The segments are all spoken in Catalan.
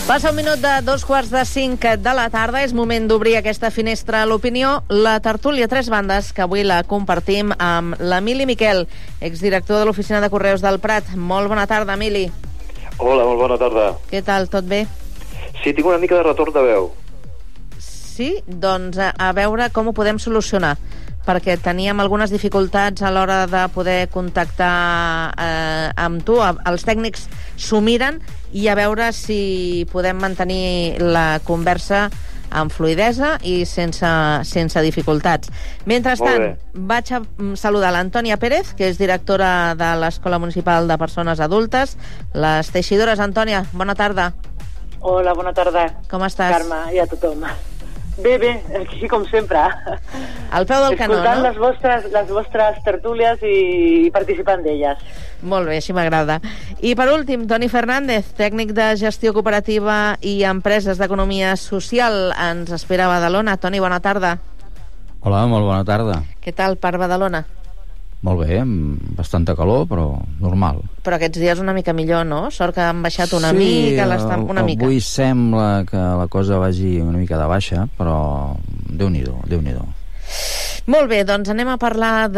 Passa un minut de 4:45 de la tarda. És moment d'obrir aquesta finestra a l'opinió. La tertúlia Tres Bandes, que avui la compartim amb l'Emili Miquel, exdirector de l'Oficina de Correus del Prat. Molt bona tarda, Emili. Hola, molt bona tarda. Què tal, tot bé? Sí, tinc una mica de retorn de veu. Sí? Doncs a veure com ho podem solucionar, perquè teníem algunes dificultats a l'hora de poder contactar amb tu. Els tècnics s'ho miren i a veure si podem mantenir la conversa amb fluïdesa i sense dificultats. Mentrestant, vaig a saludar l'Antònia Pérez, que és directora de l'Escola Municipal de Persones Adultes. Les Teixidores. Antònia, bona tarda. Hola, bona tarda. Com estàs? Carme, i a tothom. Bé, aquí com sempre. Al peu del canó, no? Escoltant les vostres tertúlies i participant d'elles. Molt bé, així m'agrada. I per últim, Toni Fernández, tècnic de gestió cooperativa i empreses d'economia social, ens espera a Badalona. Toni, bona tarda. Hola, molt bona tarda. Què tal per Badalona? Molt bé, amb bastanta calor, però normal. Però aquests dies una mica millor, no? Sort que han baixat una mica, una mica. Avui sembla que la cosa vagi una mica de baixa, però Déu-n'hi-do, Déu-n'hi-do. Molt bé, doncs anem a parlar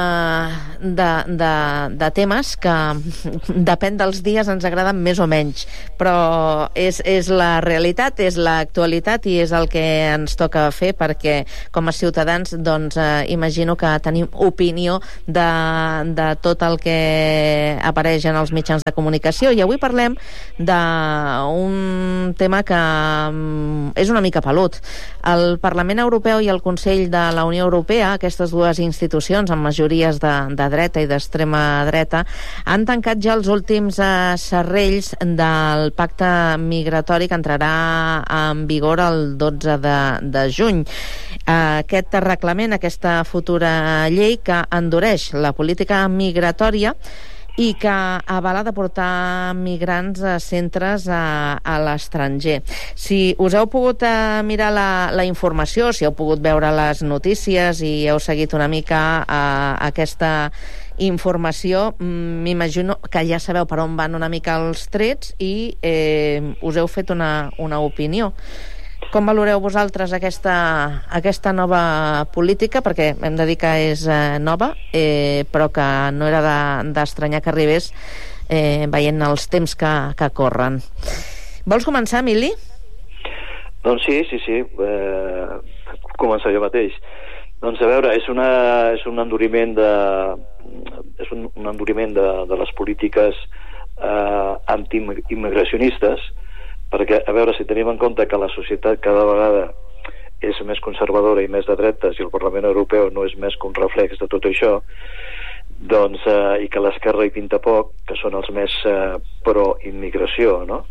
de temes que depèn dels dies ens agraden més o menys, però és la realitat, és l'actualitat i és el que ens toca fer, perquè com a ciutadans doncs imagino que tenim opinió de tot el que apareix en els mitjans de comunicació, i avui parlem d'un tema que és una mica pelut. El Parlament Europeu i el Consell de la Unió Europea, aquestes dues institucions amb majories de dreta i d'extrema dreta, han tancat ja els últims serrells del pacte migratori que entrarà en vigor el 12 de juny. Aquest reglament, aquesta futura llei que endureix la política migratòria i que avala de portar migrants a centres a l'estranger. Si us heu pogut mirar la informació, si heu pogut veure les notícies i heu seguit una mica aquesta informació, m'imagino que ja sabeu per on van una mica els trets i us heu fet una opinió. Com valoreu vosaltres aquesta nova política? Perquè hem de dir que és nova, però que no era d'estranyar que arribés veient els temps que corren. Vols començar, Emili? Doncs sí. Començar jo mateix. Doncs a veure, és un enduriment de les polítiques antiimmigracionistes, perquè, a veure, si tenim en compte que la societat cada vegada és més conservadora i més de dretes i el Parlament Europeu no és més que un reflex de tot això, doncs, i que l'esquerra hi pinta poc, que són els més pro-immigració, no?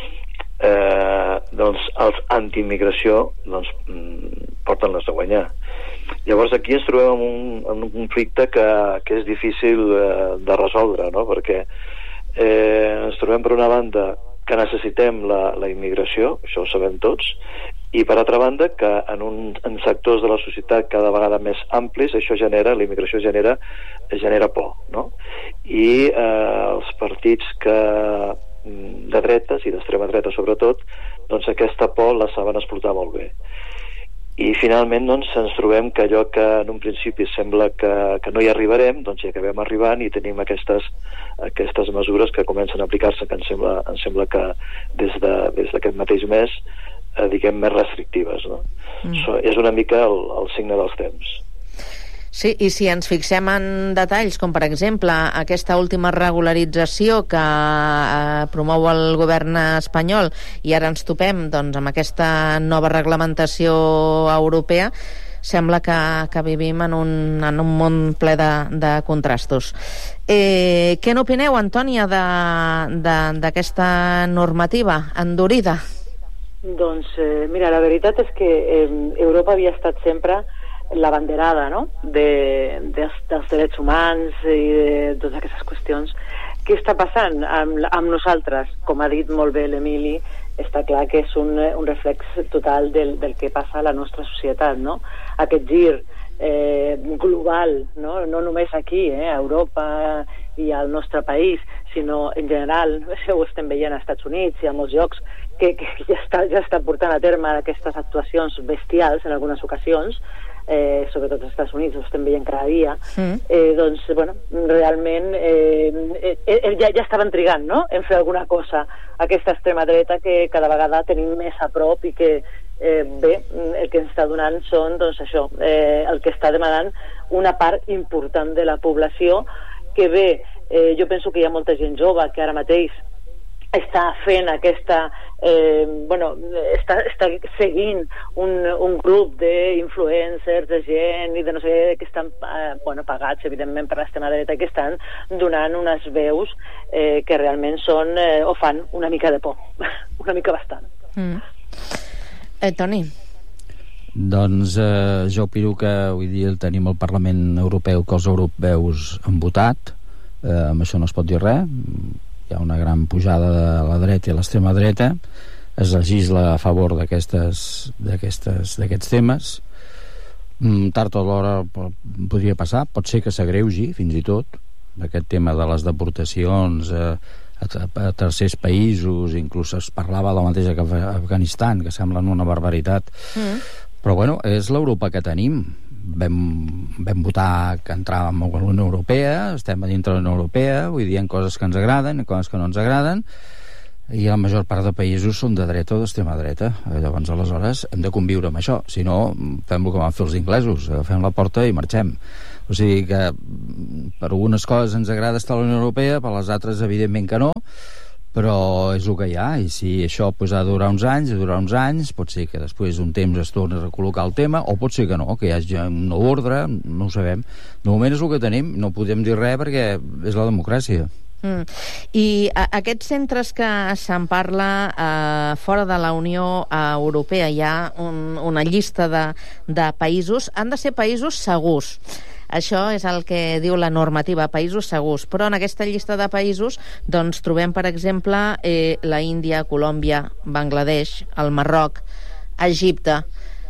Doncs els anti-immigració porten les a guanyar. Llavors aquí ens trobem en un conflicte que és difícil de resoldre, no? Perquè ens trobem per una banda que necessitem la immigració, això ho sabem tots, i per altra banda que en sectors de la societat cada vegada més amplis la immigració genera por, no? I els partits de dretes i d'extrema dreta sobretot, doncs aquesta por la saben explotar molt bé. I finalment doncs ens trobem que allò que en un principi sembla que no hi arribarem, doncs hi acabem arribant i tenim aquestes mesures que comencen a aplicar-se, que em sembla que des d'aquest mateix mes diguem més restrictives, no? És una mica el signe dels temps. Sí, i si ens fixem en detalls, com per exemple aquesta última regularització que promou el govern espanyol, i ara ens topem doncs, amb aquesta nova reglamentació europea, sembla que vivim en un món ple de contrastos. Què n'opineu, Antònia, d'aquesta normativa endurida? Doncs, mira, la veritat és que Europa havia estat sempre l'abanderada, no?, dels drets humans i de totes aquestes qüestions. Què està passant amb nosaltres? Com ha dit molt bé l'Emili, està clar que és un reflex total del que passa a la nostra societat, no? Aquest gir global, no només aquí, a Europa i al nostre país, sinó en general, ho estem veient als Estats Units i a molts llocs, que ja està portant a terme aquestes actuacions bestials en algunes ocasions, sobretot als Estats Units, ho estem veient cada dia, doncs, bueno, realment ja estaven trigant, no?, en fer alguna cosa aquesta extrema dreta que cada vegada tenim més a prop i que bé, el que ens està donant són, doncs això, el que està demanant una part important de la població, que bé, jo penso que hi ha molta gent jove que ara mateix està fent aquesta està seguint un grup d'influencers, de gent i de no sé què, que estan pagats evidentment per l'extrema dreta, que estan donant unes veus que realment són o fan una mica de por una mica bastant. Toni? Doncs jo opino que avui dia tenim el Parlament Europeu, que els europeus han votat, amb això no es pot dir res. Hi ha una gran pujada de la dreta i l'extrema dreta, es legisla a favor d'aquests temes. Tard o d'hora podria passar, pot ser que s'agreugi fins i tot aquest tema de les deportacions a tercers països, inclús es parlava del mateix Afganistan, que semblen una barbaritat, però bueno, és l'Europa que tenim. Vam votar que entràvem a la Unió Europea, estem a dintre de la Unió Europea, vull dir, hi ha coses que ens agraden, coses que no ens agraden, i la major part de països són de dreta o d'extrema dreta. Llavors, aleshores, hem de conviure amb això. Si no, fem el que van fer els inglesos, agafem la porta i marxem. O sigui que per algunes coses ens agrada estar a la Unió Europea, per les altres, evidentment que no, però és el que hi ha, i si això ha de durar uns anys, pot ser que després d'un temps es torni a recol·locar el tema, o pot ser que no, que hi hagi un nou ordre, no ho sabem. De moment és el que tenim, no podem dir res perquè és la democràcia. I aquests centres que se'n parla fora de la Unió Europea, hi ha una llista de països, han de ser països segurs. Això és el que diu la normativa, països segurs. Però en aquesta llista de països doncs trobem, per exemple, la Índia, Colòmbia, Bangladesh, el Marroc, Egipte.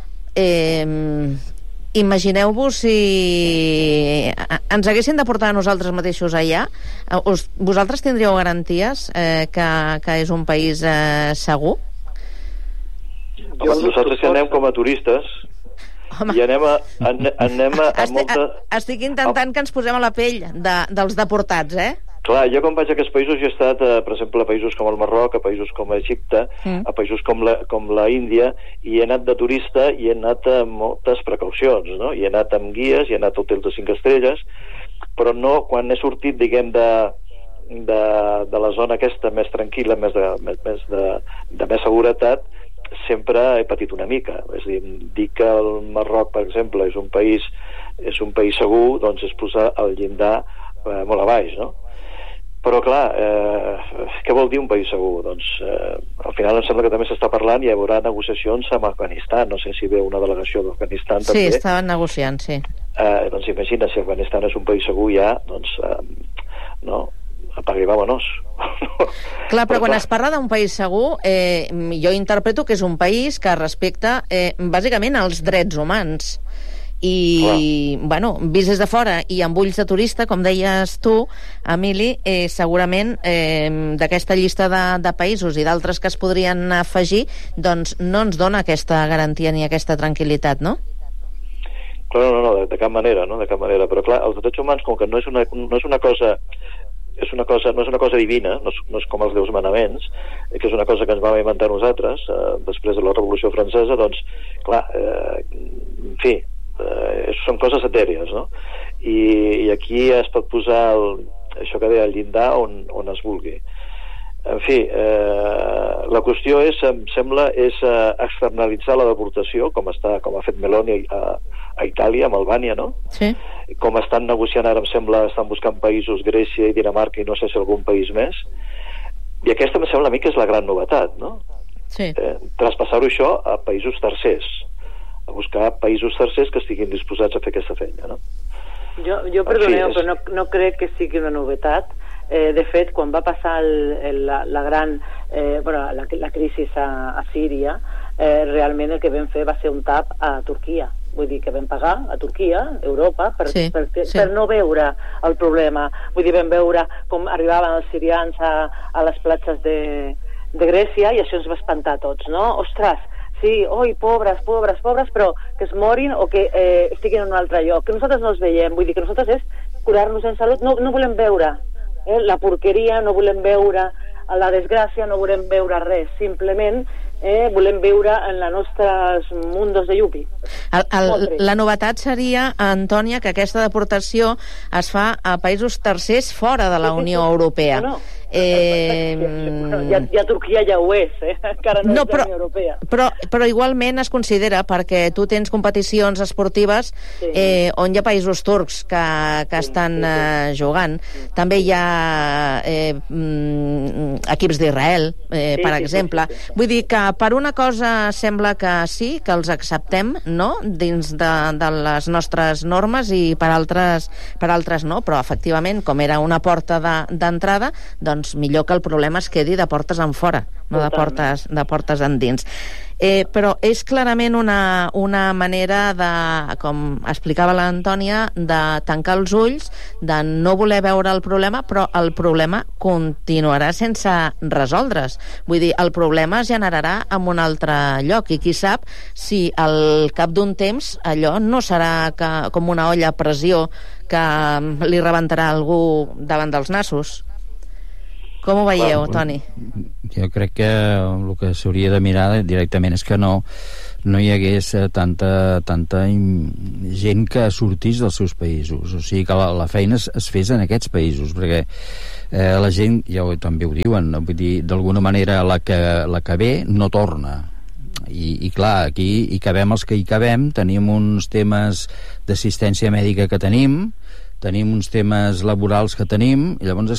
Imagineu-vos si ens haguessin de portar a nosaltres mateixos allà. Vosaltres tindríeu garanties que és un país segur? Home, nosaltres anem com a turistes. Home. I anem a molta... Estic intentant que ens posem a la pell dels deportats, Clar, jo quan vaig a aquests països he estat, per exemple, a països com el Marroc, a països com Egipte, a països com la Índia, i he anat de turista i he anat amb moltes precaucions, no? I he anat amb guies, i he anat a hotels de 5 estrelles, però no, quan he sortit, diguem, de la zona aquesta més tranquil·la, més de més seguretat, sempre he patit una mica. És a dir, dir que el Marroc, per exemple, és un país segur, doncs és posar el llindar molt a baix, no? Però clar, què vol dir un país segur? Doncs al final em sembla que també s'està parlant i hi haurà negociacions amb Afganistan. No sé si ve una delegació d'Afganistan també. Sí, estaven negociant, sí. Doncs imagina, si Afganistan és un país segur ja, doncs no, apaga i vámonos. Clar, però quan es parla d'un país segur, jo interpreto que és un país que respecta bàsicament els drets humans. I, bueno, vist des de fora i amb ulls de turista, com deies tu, Emili, segurament d'aquesta llista de països i d'altres que es podrien afegir, doncs no ens dona aquesta garantia ni aquesta tranquil·litat, no? Clar, no, de cap manera, no? De cap manera. Però clar, els drets humans, com que no és una cosa divina, no és com els 10 manaments, que és una cosa que ens vam inventar nosaltres després de la Revolució Francesa, doncs, clar, en fi, són coses etèries, no? I aquí es pot posar això que deia, el llindar on es vulgui. En fi, la qüestió em sembla, és externalitzar la deportació, com ha fet Meloni a Itàlia, amb Albània, no? Sí. Com estan negociant ara, em sembla, estan buscant països, Grècia i Dinamarca, i no sé si algun país més. I aquesta, em sembla a mi, que és la gran novetat, no? Sí. Traspassar-ho això a països tercers, a buscar països tercers que estiguin disposats a fer aquesta feina, no? Jo perdoneu, però no crec que sigui una novetat. De fet, quan va passar la gran la crisi a Síria, realment el que vam fer va ser un tap a Turquia. vull dir que vam pagar a Turquia, Europa, per no veure el problema. Vull dir, vam veure com arribaven els sirians a les platges de Grècia i això ens va espantar a tots, no? Ostres, sí, oi, pobres, però que es morin o que estiguin en un altre lloc, que nosaltres no els veiem, vull dir que nosaltres és curar-nos en salut, no volem veure la porqueria, no volem veure la desgràcia, no volem veure res, simplement volem viure en la nostres mundos de Yupi. La novetat seria, Antònia, que aquesta deportació es fa a països tercers fora de la Unió Europea. Ja Turquia ja ho és, encara no és de la Unió Europea. Però igualment es considera, perquè tu tens competicions esportives on hi ha països turcs que estan jugant. També hi ha equips d'Israel, per exemple. Vull dir que per una cosa sembla que sí, que els acceptem, no?, dins de les nostres normes, i per altres no, però efectivament, com era una porta d'entrada, doncs millor que el problema es quedi de portes en fora, no de portes endins. Però és clarament una manera de, com explicava l'Antònia, de tancar els ulls, de no voler veure el problema, però el problema continuarà sense resoldre's. Vull dir, el problema es generarà en un altre lloc, i qui sap si al cap d'un temps allò no serà com una olla a pressió que li rebentarà algú davant dels nassos. Com ho veieu, Toni? Jo crec que el que s'hauria de mirar directament és que no hi hagués tanta gent que sortís dels seus països, o sigui que la feina es fes en aquests països, perquè la gent, ja també ho diuen, vull dir, d'alguna manera la que ve no torna. I clar, aquí hi cabem els que hi cabem, tenim uns temes d'assistència mèdica que tenim uns temes laborals que tenim, i llavors